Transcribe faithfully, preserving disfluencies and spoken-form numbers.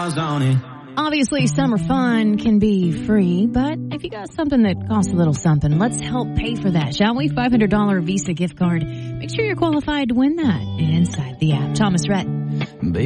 miles on it. Obviously, summer fun can be free, but if you got something that costs a little something, let's help pay for that, shall we? five hundred dollars Visa gift card. Make sure you're qualified to win that inside the app. Thomas Rhett.